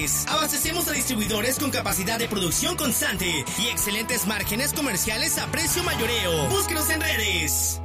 Redes. Abastecemos a distribuidores con capacidad de producción constante y excelentes márgenes comerciales a precio mayoreo. Búsquenos en redes.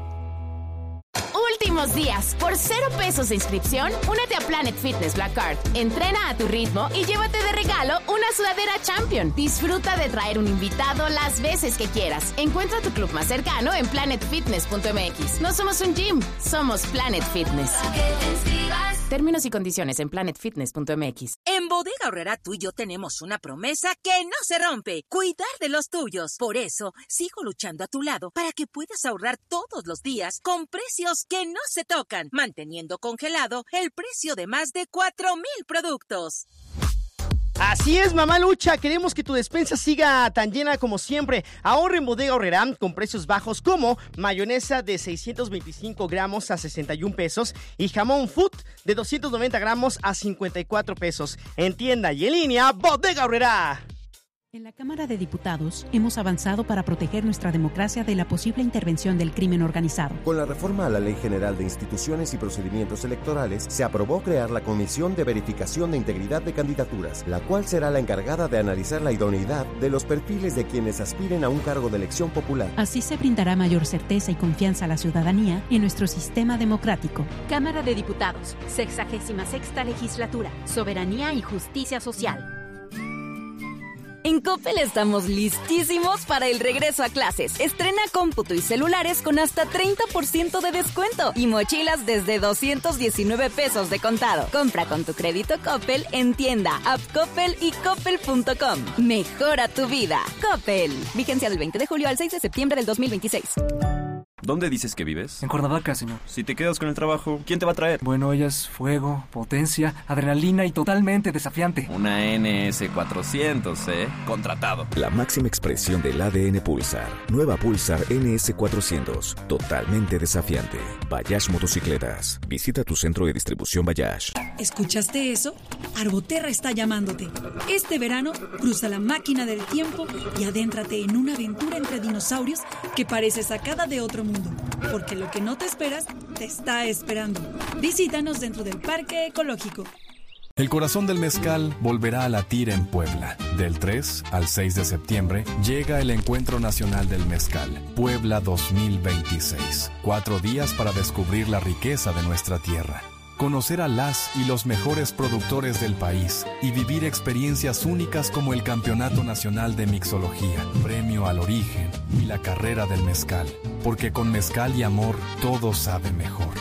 Últimos días, por 0 pesos de inscripción, únete a Planet Fitness Black Card. Entrena a tu ritmo y llévate de regalo una sudadera Champion. Disfruta de traer un invitado las veces que quieras. Encuentra tu club más cercano en planetfitness.mx. No somos un gym, somos Planet Fitness. Términos y condiciones en planetfitness.mx. En Bodega Aurrerá tú y yo tenemos una promesa que no se rompe: cuidar de los tuyos. Por eso, sigo luchando a tu lado para que puedas ahorrar todos los días con precios que no se tocan, manteniendo congelado el precio de más de 4,000 productos. Así es, mamá Lucha, queremos que tu despensa siga tan llena como siempre. Ahorra en Bodega Aurrerá con precios bajos como mayonesa de 625 gramos a 61 pesos y jamón Food de 290 gramos a 54 pesos. En tienda y en línea, Bodega Aurrerá. En la Cámara de Diputados hemos avanzado para proteger nuestra democracia de la posible intervención del crimen organizado. Con la reforma a la Ley General de Instituciones y Procedimientos Electorales, se aprobó crear la Comisión de Verificación de Integridad de Candidaturas, la cual será la encargada de analizar la idoneidad de los perfiles de quienes aspiren a un cargo de elección popular. Así se brindará mayor certeza y confianza a la ciudadanía en nuestro sistema democrático. Cámara de Diputados, 66ª Legislatura, Soberanía y Justicia Social. En Coppel estamos listísimos para el regreso a clases. Estrena cómputo y celulares con hasta 30% de descuento y mochilas desde 219 pesos de contado. Compra con tu crédito Coppel en tienda, app Coppel y coppel.com. Mejora tu vida. Coppel. Vigencia del 20 de julio al 6 de septiembre del 2026. ¿Dónde dices que vives? En Cuernavaca, señor. Si te quedas con el trabajo, ¿quién te va a traer? Bueno, ella es fuego, potencia, adrenalina y totalmente desafiante. Una NS400, Contratado. La máxima expresión del ADN Pulsar. Nueva Pulsar NS400. Totalmente desafiante. Bayash Motocicletas. Visita tu centro de distribución Bayash. ¿Escuchaste eso? Arboterra está llamándote. Este verano, cruza la máquina del tiempo y adéntrate en una aventura entre dinosaurios que parece sacada de otro mundo. Porque lo que no te esperas, te está esperando. Visítanos dentro del Parque Ecológico. El corazón del mezcal volverá a latir en Puebla. Del 3 al 6 de septiembre llega el Encuentro Nacional del Mezcal, Puebla 2026. 4 días para descubrir la riqueza de nuestra tierra, conocer a las y los mejores productores del país y vivir experiencias únicas como el Campeonato Nacional de Mixología, Premio al Origen y la Carrera del Mezcal. Porque con mezcal y amor todo sabe mejor.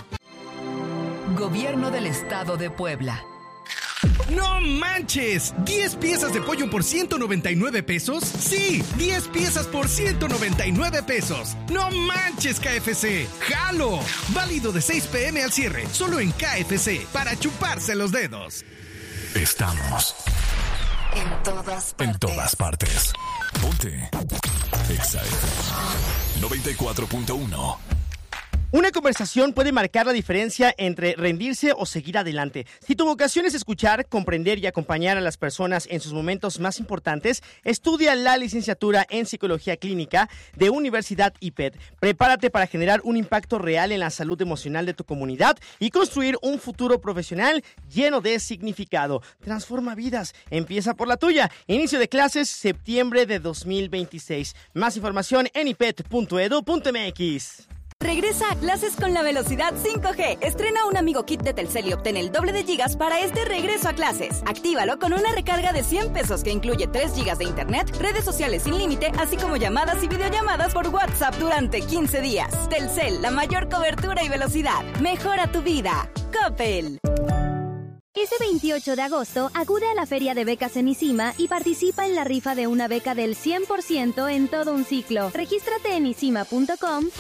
Gobierno del Estado de Puebla. ¡No manches! ¿10 piezas de pollo por 199 pesos? ¡Sí! 10 piezas por 199 pesos. ¡No manches, KFC! ¡Jalo! Válido de 6 p.m. al cierre, solo en KFC, para chuparse los dedos. Estamos en todas partes. En todas partes. Ponte Exa FM 94.1. Una conversación puede marcar la diferencia entre rendirse o seguir adelante. Si tu vocación es escuchar, comprender y acompañar a las personas en sus momentos más importantes, estudia la licenciatura en Psicología Clínica de Universidad IPED. Prepárate para generar un impacto real en la salud emocional de tu comunidad y construir un futuro profesional lleno de significado. Transforma vidas. Empieza por la tuya. Inicio de clases septiembre de 2026. Más información en iped.edu.mx. Regresa a clases con la velocidad 5G. Estrena un amigo kit de Telcel y obtén el doble de gigas para este regreso a clases. Actívalo con una recarga de 100 pesos que incluye 3 gigas de internet, redes sociales sin límite, así como llamadas y videollamadas por WhatsApp durante 15 días. Telcel, la mayor cobertura y velocidad. Mejora tu vida. Coppel. Este 28 de agosto, acude a la Feria de Becas en ICIMA y participa en la rifa de una beca del 100% en todo un ciclo. Regístrate en isima.com.mx.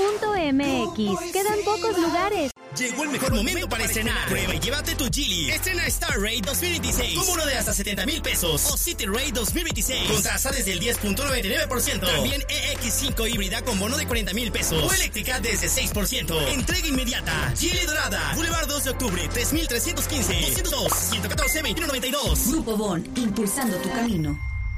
Quedan pocos lugares. Llegó el mejor momento para estrenar. Prueba y llévate tu Geely. Estrena Star Raid 2026 con bono de hasta 70,000 pesos o City Raid 2026 con tasa desde el 10.99%. También EX5 híbrida con bono de 40,000 pesos o eléctrica desde 6%. Entrega inmediata. Geely Dorada, Boulevard 2 de Octubre, 3315 202 114 2192. Grupo Bon, impulsando tu camino.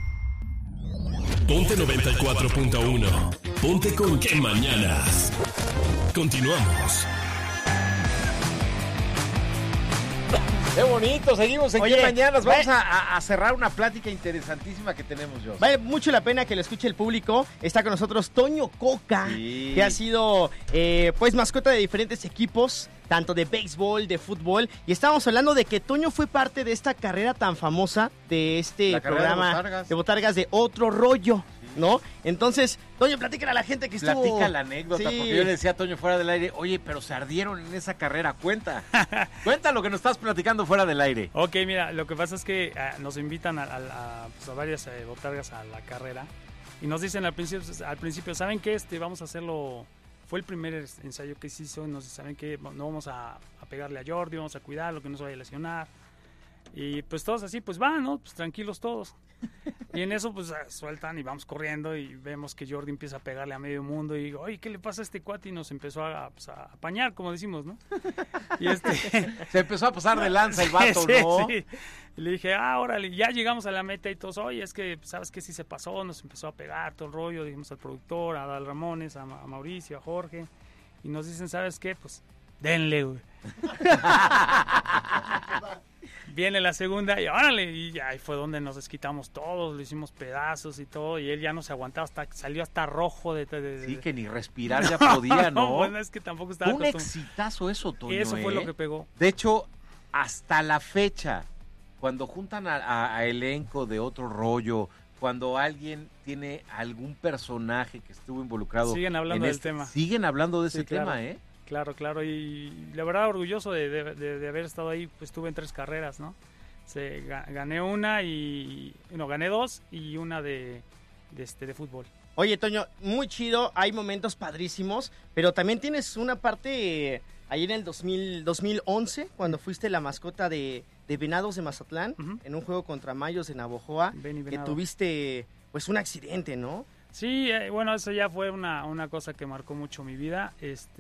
Ponte 94.1. Ponte con qué mañanas. Continuamos. Qué bonito, seguimos en Oye, Qué Mañanas. Vamos a cerrar una plática interesantísima que tenemos, Jos. Vale mucho la pena que lo escuche el público. Está con nosotros Toño Coca, que ha sido pues mascota de diferentes equipos, tanto de béisbol, de fútbol. Y estábamos hablando de que Toño fue parte de esta carrera tan famosa de este programa de Botargas de Otro Rollo, ¿no? Entonces, Toño, platícale a la gente que estuvo... Platica la anécdota, porque yo le decía a Toño fuera del aire, oye, pero se ardieron en esa carrera, cuenta lo que nos estás platicando fuera del aire. Ok, mira, lo que pasa es que nos invitan a varias botargas a la carrera y nos dicen al principio, ¿saben qué? Vamos a hacerlo... Fue el primer ensayo que se hizo, nos saben que no vamos a pegarle a Jordi, vamos a cuidarlo, que no se vaya a lesionar. Y pues todos así, pues van, ¿no? Pues tranquilos todos. Y en eso pues sueltan y vamos corriendo y vemos que Jordi empieza a pegarle a medio mundo y digo, oye, ¿qué le pasa a este cuate? Y nos empezó a apañar, como decimos, ¿no? Y se empezó a pasar de lanza el vato, ¿no? Sí. Y le dije, órale, ya llegamos a la meta y todos, oye, es que, ¿sabes qué? Sí se pasó, nos empezó a pegar todo el rollo, dijimos al productor, a Adal Ramones, a Mauricio, a Jorge, y nos dicen, ¿sabes qué? Pues, denle, güey. Viene la segunda y órale, y ahí fue donde nos desquitamos todos, lo hicimos pedazos y todo, y él ya no se aguantaba, salió hasta rojo Sí, que ni respirar ya podía, ¿no? Bueno, es que tampoco estaba un exitazo eso, Toño. Eso fue lo que pegó. De hecho, hasta la fecha, cuando juntan a elenco de Otro Rollo, cuando alguien tiene algún personaje que estuvo involucrado... Siguen hablando del tema. Siguen hablando de ese tema, ¿eh? Claro, y la verdad orgulloso de haber estado ahí, pues estuve en 3 carreras, ¿no? Gané una gané 2 y una de fútbol. Oye, Toño, muy chido, hay momentos padrísimos, pero también tienes una parte ahí en el 2011, cuando fuiste la mascota de Venados de Mazatlán, en un juego contra Mayos de Navojoa, que tuviste pues un accidente, ¿no? Sí, bueno, eso ya fue una cosa que marcó mucho mi vida,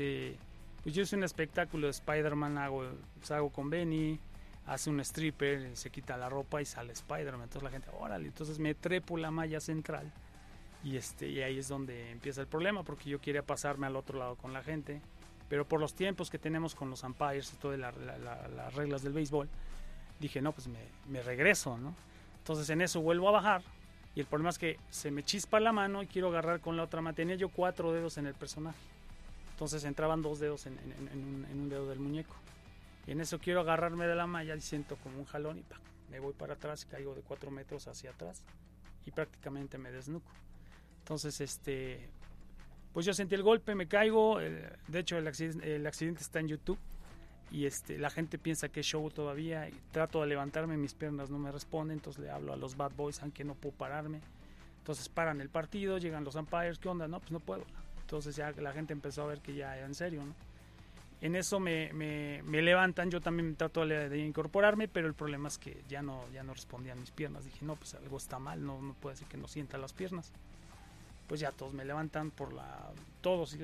pues yo hice un espectáculo de Spider-Man, hago con Benny, hace un stripper, se quita la ropa y sale Spider-Man, entonces la gente, órale, entonces me trepo la malla central y ahí es donde empieza el problema, porque yo quería pasarme al otro lado con la gente, pero por los tiempos que tenemos con los umpires y todas las reglas del béisbol, dije, no, pues me regreso, ¿no? Entonces en eso vuelvo a bajar y el problema es que se me chispa la mano y quiero agarrar con la otra mano, tenía yo 4 dedos en el personaje. Entonces entraban 2 dedos en un dedo del muñeco. Y en eso quiero agarrarme de la malla y siento como un jalón y me voy para atrás y caigo de 4 metros hacia atrás y prácticamente me desnuco. Entonces, pues yo sentí el golpe, me caigo. De hecho, el accidente está en YouTube y la gente piensa que es show todavía. Y trato de levantarme, mis piernas no me responden, entonces le hablo a los bad boys, aunque no puedo pararme. Entonces paran el partido, llegan los umpires, ¿qué onda? No, pues no puedo. Entonces ya la gente empezó a ver que ya era en serio, ¿no? En eso me levantan, yo también trato de incorporarme, pero el problema es que ya no respondían mis piernas. Dije, no, pues algo está mal, no puede ser que no sienta las piernas. Pues ya todos me levantan todos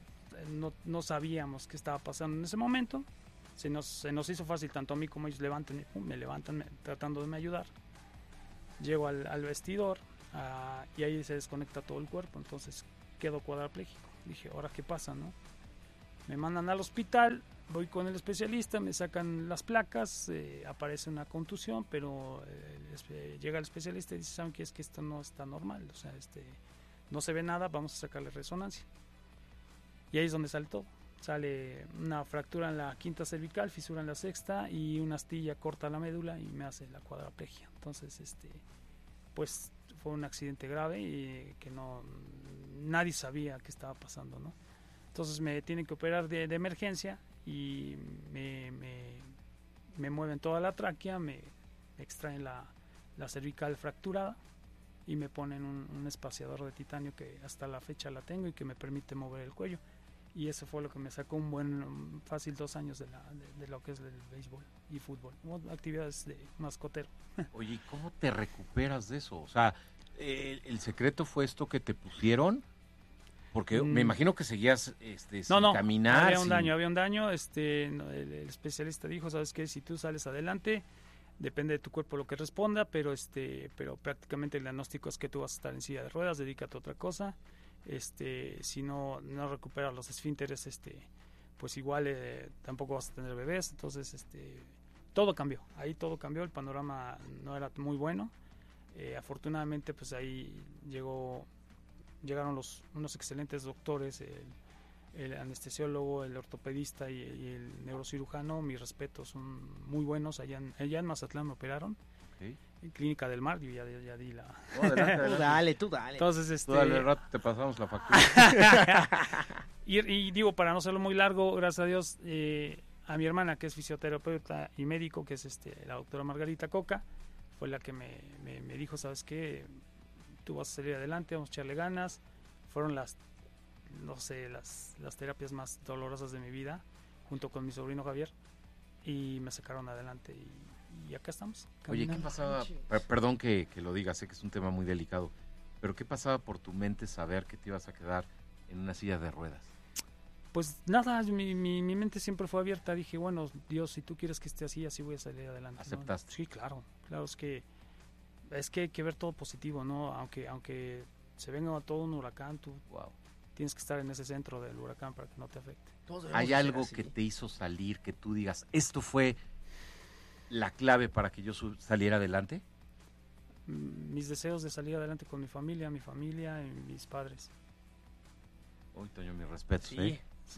no sabíamos qué estaba pasando en ese momento. Se nos hizo fácil, tanto a mí como ellos me levantan tratando de me ayudar. Llego al vestidor y ahí se desconecta todo el cuerpo, entonces quedo cuadrapléjico. Dije, ¿ahora qué pasa, no? Me mandan al hospital, voy con el especialista, me sacan las placas, aparece una contusión, pero llega el especialista y dice, ¿saben qué? Es que esto no está normal, o sea, no se ve nada, vamos a sacarle resonancia. Y ahí es donde sale todo. Sale una fractura en la 5ª cervical, fisura en la 6ª y una astilla corta la médula y me hace la cuadraplegia. Entonces, pues fue un accidente grave y que nadie sabía qué estaba pasando, ¿no? Entonces me tienen que operar de emergencia y me mueven toda la tráquea, me extraen la cervical fracturada y me ponen un espaciador de titanio que hasta la fecha la tengo y que me permite mover el cuello. Y eso fue lo que me sacó fácil 2 años de lo que es el béisbol y fútbol, actividades de mascotero. Oye, ¿cómo te recuperas de eso? O sea, ¿el secreto fue esto que te pusieron? Porque me imagino que seguías sin caminar. Había un daño. El especialista dijo, ¿sabes qué? Si tú sales adelante, depende de tu cuerpo lo que responda, pero prácticamente el diagnóstico es que tú vas a estar en silla de ruedas, dedícate a otra cosa. Si no recuperas los esfínteres, pues igual tampoco vas a tener bebés. Entonces, todo cambió, ahí todo cambió, el panorama no era muy bueno. Afortunadamente pues ahí llegaron unos excelentes doctores, el anestesiólogo, el ortopedista y el neurocirujano. Mis respetos, son muy buenos. Allá en Mazatlán me operaron, en Clínica del Mar. Yo ya di la... adelante. Tú dale. Entonces, Tú dale, al rato te pasamos la factura. y digo, para no hacerlo muy largo, gracias a Dios, a mi hermana, que es fisioterapeuta y médico, que es la doctora Margarita Coca, fue la que me dijo, ¿sabes qué? Tú vas a salir adelante, vamos a echarle ganas. Fueron las terapias más dolorosas de mi vida, junto con mi sobrino Javier, y me sacaron adelante y acá estamos. Oye, ¿qué pasaba? Perdón que lo diga, sé que es un tema muy delicado, pero ¿qué pasaba por tu mente saber que te ibas a quedar en una silla de ruedas? Pues nada, mi mente siempre fue abierta. Dije, bueno, Dios, si tú quieres que esté así voy a salir adelante. ¿Aceptaste? ¿No? Sí, claro, es que hay que ver todo positivo, ¿no? Aunque se venga todo un huracán, tú tienes que estar en ese centro del huracán para que no te afecte. ¿Hay algo que te hizo salir, que tú digas, esto fue la clave para que yo saliera adelante? Mis deseos de salir adelante con mi familia y mis padres. Uy, Toño, mis respetos, Sí.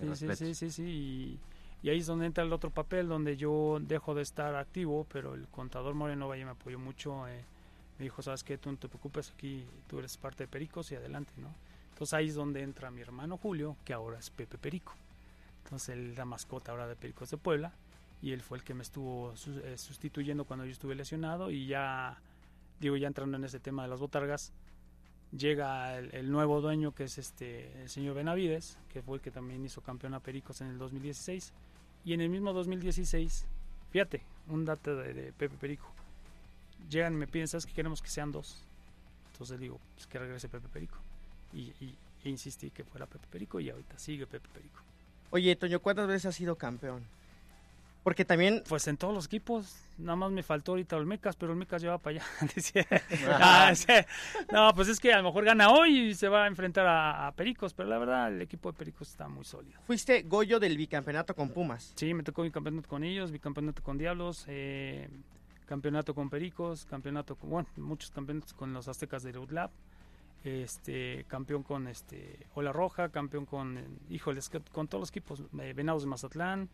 Y ahí es donde entra el otro papel, donde yo dejo de estar activo, pero el contador Moreno Valle me apoyó mucho. Me dijo, ¿sabes qué? Tú no te preocupes, aquí tú eres parte de Pericos y adelante, ¿no? Entonces ahí es donde entra mi hermano Julio, que ahora es Pepe Perico. Entonces él es la mascota ahora de Pericos de Puebla, y él fue el que me estuvo sustituyendo cuando yo estuve lesionado. Y ya entrando en ese tema de las botargas, llega el nuevo dueño, que es el señor Benavides, que fue el que también hizo campeón a Pericos en el 2016. Y en el mismo 2016, fíjate, un dato de Pepe Perico, llegan y me piden, ¿sabes qué? Queremos que sean 2. Entonces digo, pues que regrese Pepe Perico. E insistí que fuera Pepe Perico, y ahorita sigue Pepe Perico. Oye, Toño, ¿cuántas veces has sido campeón? Porque también... Pues en todos los equipos, nada más me faltó ahorita Olmecas, pero Olmecas ya va para allá. No, pues es que a lo mejor gana hoy y se va a enfrentar a Pericos, pero la verdad el equipo de Pericos está muy sólido. Fuiste Goyo del bicampeonato con Pumas. Sí, me tocó bicampeonato con ellos, bicampeonato con Diablos, campeonato con Pericos, muchos campeonatos con los Aztecas de Reutlap, campeón con Ola Roja, campeón con, con todos los equipos, Venados de Mazatlán,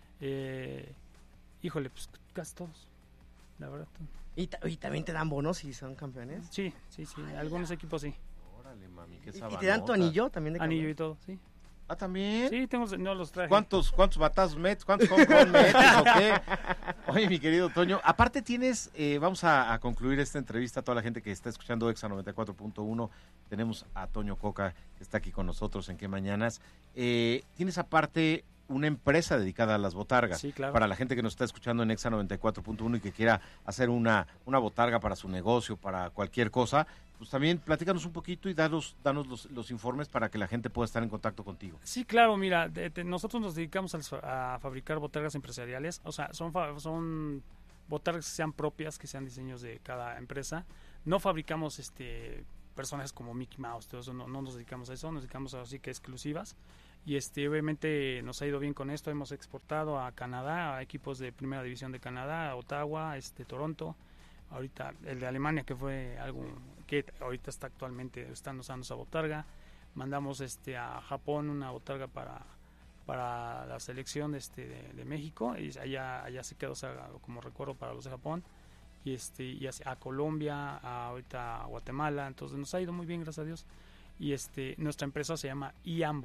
pues casi todos, la verdad. ¿Y también te dan bonos si son campeones? Sí, algunos equipos sí. Órale, mami, qué ¿Y te dan tu anillo también de campeón? Anillo y todo, sí. ¿Ah, también? Sí, no los traje. ¿Cuántos batazos metes? ¿Cuántos home run metes o qué? Oye, mi querido Toño, aparte tienes, vamos a concluir esta entrevista a toda la gente que está escuchando Exa 94.1. Tenemos a Toño Coca, que está aquí con nosotros en Qué Mañanas. Tienes aparte una empresa dedicada a las botargas. Sí, claro. Para la gente que nos está escuchando en Exa 94.1 y que quiera hacer una botarga para su negocio, para cualquier cosa, pues también platícanos un poquito y danos los informes para que la gente pueda estar en contacto contigo. Sí, claro, mira, nosotros nos dedicamos a fabricar botargas empresariales. O sea, son botargas que sean propias, que sean diseños de cada empresa. No fabricamos personajes como Mickey Mouse, todo eso, no nos dedicamos a eso, nos dedicamos así que exclusivas. Y obviamente nos ha ido bien con esto. Hemos exportado a Canadá, a equipos de primera división de Canadá, a Ottawa, Toronto. Ahorita el de Alemania, que fue algo que ahorita están usando esa botarga. Mandamos a Japón una botarga para la selección de México, y allá se quedó, o sea, como recuerdo para los de Japón. Y a Colombia, ahorita a Guatemala. Entonces nos ha ido muy bien, gracias a Dios. Y nuestra empresa se llama IAMBO.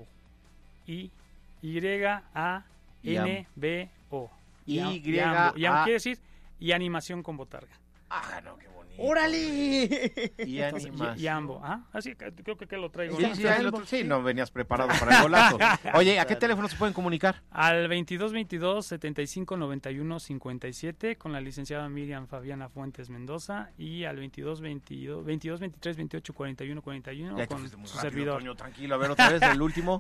Y-A-N-B-O. IAMBO quiere decir y animación con botarga. Ah, no, qué bonito. ¡Órale! IAMBO. Así creo que lo traigo. Sí, no venías preparado para el golazo. Oye, ¿a qué teléfono se pueden comunicar? Al 2222-7591-57 con la licenciada Miriam Fabiana Fuentes Mendoza, y al 2223-2841-41 con su servidor. Toño, tranquilo, a ver otra vez el último.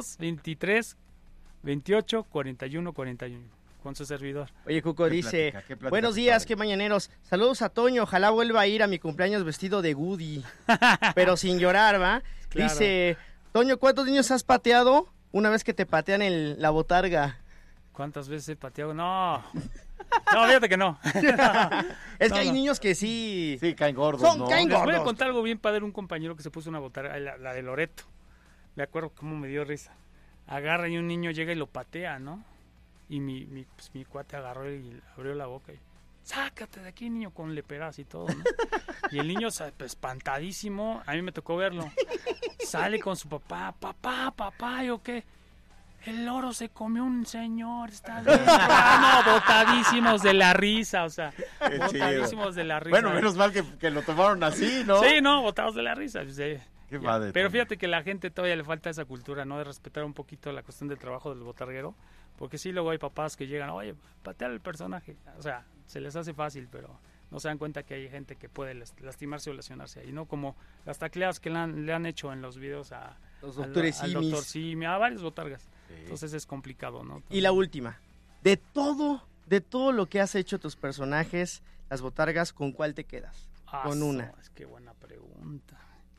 2223-2841-41 con su servidor. Oye, Cuco dice, buenos días, qué mañaneros. Saludos a Toño, ojalá vuelva a ir a mi cumpleaños vestido de Woody, pero sin llorar, ¿va? Claro. Dice, Toño, ¿cuántos niños has pateado una vez que te patean la botarga? ¿Cuántas veces he pateado? No, fíjate que no. Es que hay niños que sí caen gordos, Les voy a contar algo bien padre. Un compañero que se puso una botarga, la de Loreto. Me acuerdo cómo me dio risa. Agarra y un niño llega y lo patea, ¿no? Y mi cuate agarró y abrió la boca y sácate de aquí, niño, con leperas y todo, ¿no? Y el niño, espantadísimo, a mí me tocó verlo. Sale con su papá, papá, ¿yo qué? El loro se comió un señor, está bien. No, botadísimos de la risa, o sea, botadísimos de la risa. Bueno, menos mal que lo tomaron así, ¿no? Sí, no, botados de la risa. Sí. Qué padre. Pero fíjate que a la gente todavía le falta esa cultura, ¿no? De respetar un poquito la cuestión del trabajo del botarguero, porque sí, luego hay papás que llegan, oye, patear al personaje, o sea, se les hace fácil, pero no se dan cuenta que hay gente que puede lastimarse o lesionarse ahí, ¿no? Como las tacleadas que le han hecho en los videos al doctor Simi, a varios botargas. Sí. Entonces es complicado, ¿no? Y la última, de todo lo que has hecho tus personajes, las botargas, ¿con cuál te quedas? Con una. Es que buena pregunta.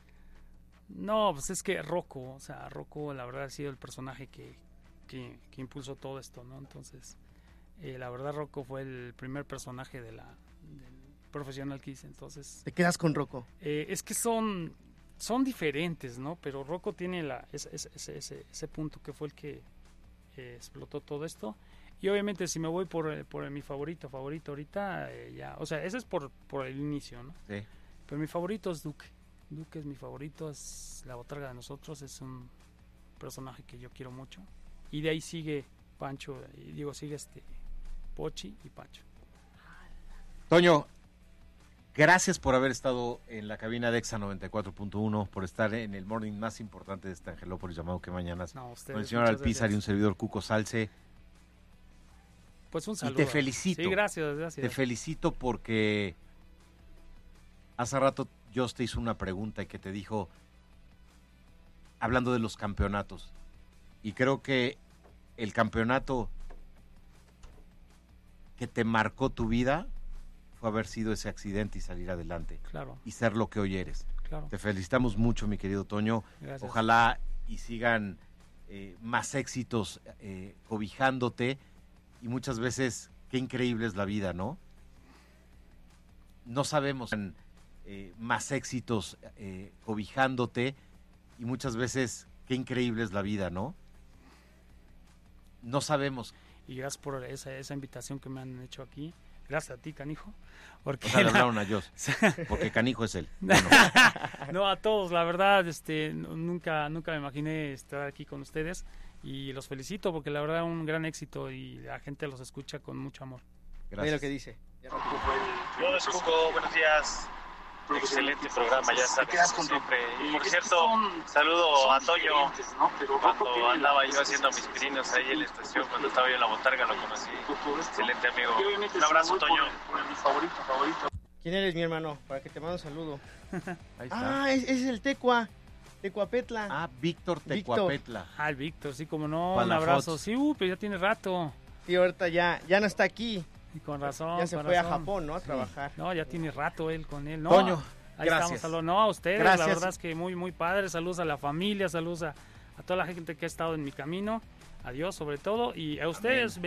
No, pues es que Rocco, la verdad ha sido el personaje que impulsó todo esto, ¿no? Entonces, la verdad Rocco fue el primer personaje del profesional que hice, entonces... ¿Te quedas con Rocco? Es que son diferentes, ¿no? Pero Rocco tiene ese punto que fue el que explotó todo esto. Y obviamente si me voy por mi favorito ahorita, ya, o sea, ese es por el inicio, ¿no? Sí. Pero mi favorito es Duque. Duque es mi favorito, es la botarga de nosotros, es un personaje que yo quiero mucho. Y de ahí sigue Pancho, sigue Pochi y Pancho. Toño, gracias por haber estado en la cabina de Exa 94.1, por estar en el morning más importante de este Angelópolis llamado Que Mañanas, con el señor Alpizar y un servidor Cuco Salce. Pues un saludo. Y te felicito. Sí, gracias. Te felicito porque hace rato Jos te hizo una pregunta y que te dijo, hablando de los campeonatos, y creo que el campeonato que te marcó tu vida fue haber sido ese accidente y salir adelante. Claro. Y ser lo que hoy eres. Claro. Te felicitamos mucho, mi querido Toño. Gracias. Ojalá y sigan más éxitos cobijándote, y muchas veces qué increíble es la vida, ¿no? No sabemos más éxitos cobijándote, y muchas veces qué increíble es la vida, ¿no? No sabemos. Y gracias por esa invitación que me han hecho aquí. Gracias a ti, canijo. Porque o sea, le hablaron a Jos, porque canijo es él. Bueno. No, a todos, la verdad, nunca me imaginé estar aquí con ustedes, y los felicito porque la verdad un gran éxito y la gente los escucha con mucho amor. Gracias. Mira lo que dice. Buenos Cuco, buenos días. Excelente programa, ya sabes, como siempre. Y por cierto, saludo a Toño. Cuando andaba yo haciendo mis pininos ahí en la estación, cuando estaba yo en la botarga, lo conocí. Excelente amigo. Un abrazo, Toño. ¿Quién eres, mi hermano? Para que te mando un saludo. Ahí está. Es el Tecuapetla. Ah, Víctor Tecuapetla. El Víctor, sí, como no, un abrazo. Sí, pero ya tiene rato. Sí, ahorita ya no está aquí. Y con razón. Ya se fue a Japón, ¿no? A trabajar. No, ya tiene rato él con él. No, Toño, ahí gracias. Estamos, no, a ustedes, gracias. La verdad es que muy, muy padre. Saludos a la familia, saludos a toda la gente que ha estado en mi camino. Adiós, sobre todo. Y a ustedes,